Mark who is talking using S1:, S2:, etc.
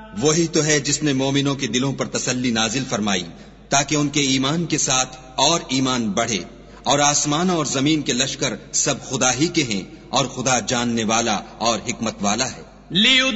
S1: वही तो है जिसने मोमिनों के दिलों पर तसल्ली नाजिल फरमाई ताकि उनके ईमान के साथ और ईमान बढ़े। और आसमान और जमीन के लश्कर सब खुदा ही के हैं और खुदा जानने वाला और हिकमत वाला है।